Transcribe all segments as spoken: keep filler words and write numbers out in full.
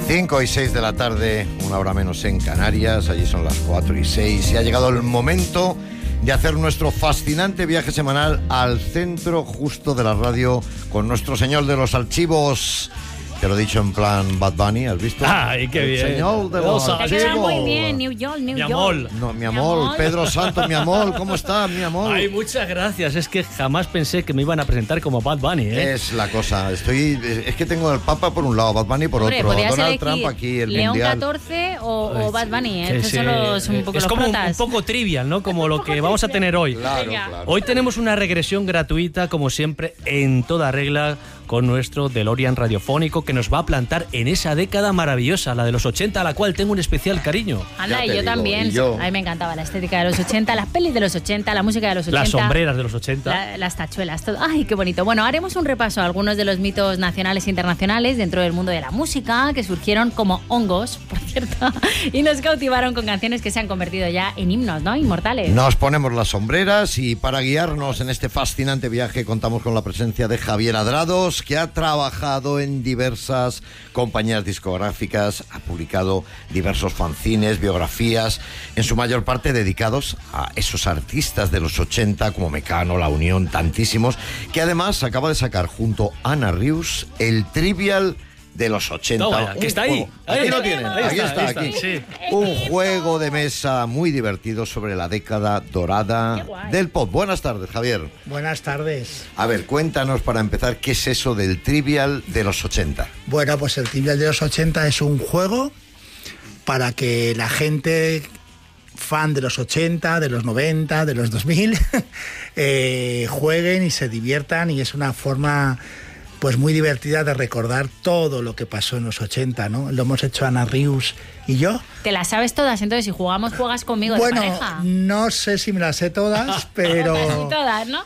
cinco y seis de la tarde, una hora menos en Canarias, allí son las cuatro y seis y ha llegado el momento de hacer nuestro fascinante viaje semanal al centro justo de la radio con nuestro señor de los archivos. Te lo he dicho en plan Bad Bunny, ¿has visto? ¡Ay, qué bien! El señor de los Te archivos. Queda muy bien, New York, New Mi York. amor. No, mi amor, Pedro Santos, mi amor, ¿cómo estás, mi amor? Ay, muchas gracias. Es que jamás pensé que me iban a presentar como Bad Bunny, ¿eh? Es la cosa, estoy, es que tengo al Papa por un lado, Bad Bunny por Hombre, otro, podrías Donald elegir Trump aquí, el León mundial. catorce o, o Bad Bunny, ¿eh? Que Estos sí, son, los, un poco es los como un, protas. un poco trivial, ¿no? Como lo que vamos a tener hoy. Claro, Venga. claro. Hoy tenemos una regresión gratuita, como siempre, en toda regla, con nuestro DeLorean radiofónico que nos va a plantar en esa década maravillosa, la de los ochenta, a la cual tengo un especial cariño. Anda, Ya y te yo digo, también. y yo. A mí me encantaba la estética de los ochenta, las pelis de los ochenta, la música de los ochenta. Las sombreras de los ochenta. La- las tachuelas, todo. Ay, qué bonito. Bueno, haremos un repaso a algunos de los mitos nacionales e internacionales dentro del mundo de la música que surgieron como hongos, por cierto, y nos cautivaron con canciones que se han convertido ya en himnos, ¿no? Inmortales. Nos ponemos las sombreras y para guiarnos en este fascinante viaje contamos con la presencia de Javier Adrados, que ha trabajado en diversas compañías discográficas, ha publicado diversos fanzines, biografías, en su mayor parte dedicados a esos artistas de los ochenta como Mecano, La Unión, tantísimos, que además acaba de sacar junto a Ana Rius el Trivial de los ochenta. No, vaya, Un que está ahí. juego- Ahí Aquí está. lo tienen, Ahí aquí está, está, ahí aquí. está, sí. Un juego de mesa muy divertido sobre la década dorada Qué guay. del pop. Buenas tardes, Javier. Buenas tardes. A ver, cuéntanos para empezar qué es eso del Trivial de los ochenta. Bueno, pues el Trivial de los ochenta es un juego para que la gente fan de los ochenta, de los noventa, de los dos mil, eh, jueguen y se diviertan, y es una forma pues muy divertida de recordar todo lo que pasó en los ochenta, ¿no? Lo hemos hecho Ana Rius y yo. Te las sabes todas, entonces si jugamos, juegas conmigo Bueno, de pareja. no sé si me las sé todas, pero... Casi todas, ¿no?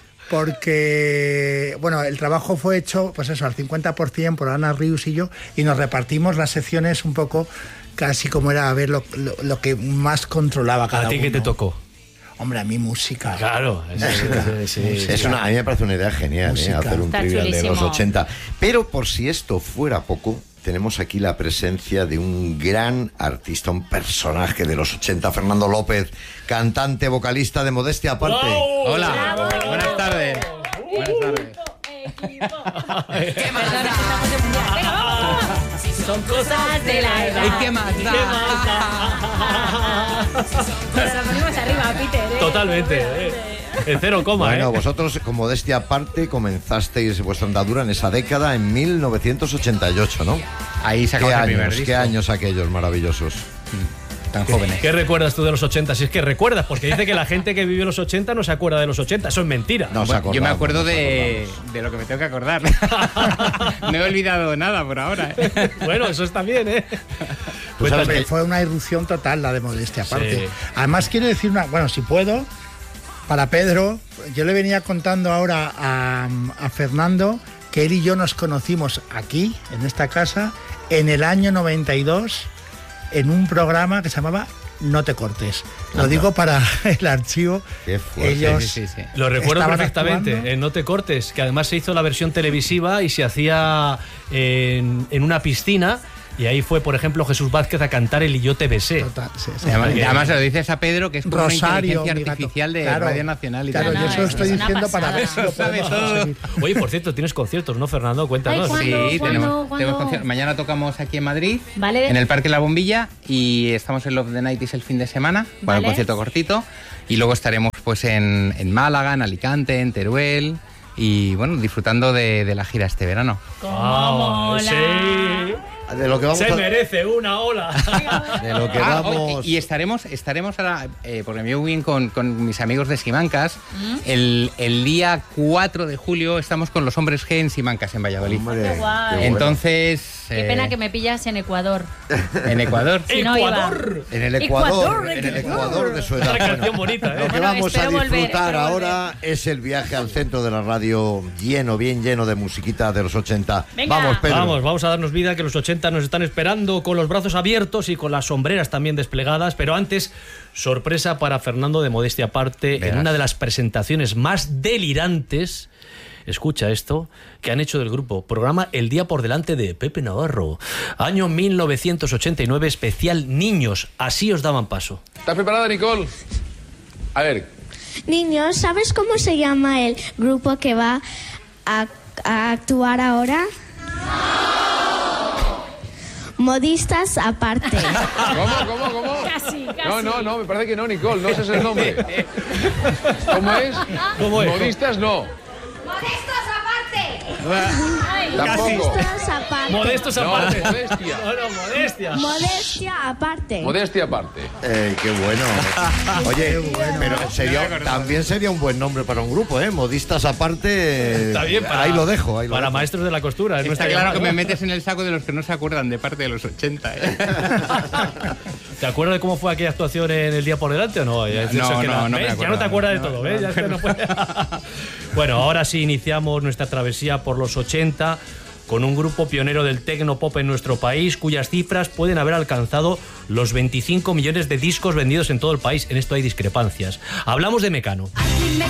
Porque, bueno, el trabajo fue hecho, pues eso, al cincuenta por ciento por Ana Rius y yo, y nos repartimos las secciones un poco casi como era a ver lo, lo, lo que más controlaba cada ¿A ti uno. qué te tocó? Hombre, a mí música. Claro. sí, sí, sí. Es una, a mí me parece una idea genial, ¿eh? Música. Hacer un Está Trivial de los chulísimo. ochenta. Pero por si esto fuera poco, tenemos aquí la presencia de un gran artista, un personaje de los ochenta, Fernando López, cantante, vocalista de Modestia Aparte. ¡Bravo! Hola, Bravo. buenas tardes. Buenas tardes. Perdona, estamos en mundial. Venga, vamos. Son cosas de la edad. ¿Y qué más ¿Y da? qué más da? Nos la ponemos arriba, Peter. ¿eh? Totalmente. eh. En cero coma, Bueno, ¿eh? vosotros con Modestia Aparte comenzasteis vuestra andadura en esa década en mil novecientos ochenta y ocho, ¿no? Ahí ¿Qué sacamos el primer años, disco. qué años aquellos maravillosos? Tan jóvenes. ¿Qué recuerdas tú de los ochenta? Si es que recuerdas, porque dice que la gente que vivió los ochenta no se acuerda de los ochenta. Eso es mentira. No os Bueno, yo me acordamos, acuerdo nos de, de lo que me tengo que acordar. No he olvidado nada por ahora. ¿eh? Bueno, eso está bien, ¿eh? Tú sabes Hombre, que- fue una irrupción total la de Modestia aparte. Sí. Además, quiero decir una, bueno, si puedo, para Pedro, yo le venía contando ahora a, a Fernando que él y yo nos conocimos aquí, en esta casa, en el año noventa y dos, en un programa que se llamaba No te cortes. Lo Anda. digo para el archivo. Qué fuerte. Ellos Sí, sí, sí. Lo recuerdo estaban perfectamente, actuando. en No te cortes, que además se hizo la versión televisiva y se hacía en, en una piscina, y ahí fue, por ejemplo, Jesús Vázquez a cantar el Y yo te besé. Total, sí, sí. Además, Porque- además se lo dices a Pedro, que es como Rosario, una mi inteligencia gato. artificial de Claro, Radio Nacional y claro, tal. yo No, eso no, estoy es una diciendo para ver si pasada. lo podemos Sabe todo. conseguir. Oye, por cierto, tienes conciertos, ¿no, Fernando? Cuéntanos. Ay, ¿cuándo? Sí, ¿Cuándo? tenemos, ¿Cuándo? tenemos concierto. Mañana tocamos aquí en Madrid, Vale. en el Parque La Bombilla, y estamos en Love the Night el fin de semana, bueno, Vale. un concierto cortito, y luego estaremos pues en, en Málaga, en Alicante, en Teruel, y bueno, disfrutando de, de la gira este verano. ¿Cómo Ah, mola? sí. De lo que vamos Se a... merece una ola. De lo que Ah, vamos... oye, y estaremos, estaremos ahora, eh, porque me llevo bien con, con mis amigos de Simancas, el, el día cuatro de julio estamos con los Hombres G en Simancas, en Valladolid. Hombre, Qué guay. qué bueno. Entonces... Qué eh, pena que me pillas en Ecuador. En Ecuador. Si no iba. Ecuador. En el Ecuador, Ecuador, en el Ecuador. Ecuador de su edad. Una canción Bueno, bonita, ¿eh? Lo que Bueno, vamos a espero volver, disfrutar espero ahora es el viaje al centro de la radio lleno, bien lleno de musiquita de los ochenta. Venga. Vamos, Pedro. Vamos, vamos a darnos vida, que los ochenta nos están esperando con los brazos abiertos y con las sombreras también desplegadas, pero antes, sorpresa para Fernando de Modestia Aparte, en Verás. una de las presentaciones más delirantes escucha esto, que han hecho del grupo. Programa El Día por Delante de Pepe Navarro. Año mil novecientos ochenta y nueve, especial Niños. Así os daban paso. ¿Estás preparada, Nicole? A ver. Niños, ¿sabes cómo se llama el grupo que va a, a actuar ahora? Modistas aparte. ¿Cómo, cómo, cómo? Casi, casi. No, no, no, me parece que no, Nicole, no ese es el nombre. ¿Cómo es? ¿Cómo es? Modistas no. ¡Modestos aparte! Tampoco. Modestos aparte. Modestos No, aparte. modestia. No, no, modestia. Modestia aparte. Modestia aparte. Eh, qué bueno. Oye, pero sería, también sería un buen nombre para un grupo, ¿eh? Modistas aparte. Está bien, para, ahí lo dejo. Ahí lo para dejo. maestros de la costura. es Está nuestra claro llamada, que me ¿no? metes en el saco de los que no se acuerdan de parte de los ochenta. ¿eh? ¿Te acuerdas de cómo fue aquella actuación en El Día por Delante o no? Ya, No, eso que no, la- no me ¿ves? Ya acuerdo. no te acuerdas de No, todo, no, ¿ves? Ya es que no puede- Bueno, ahora sí iniciamos nuestra travesía por los ochenta con un grupo pionero del techno pop en nuestro país, cuyas cifras pueden haber alcanzado los veinticinco millones de discos vendidos en todo el país. En esto hay discrepancias. Hablamos de Mecano.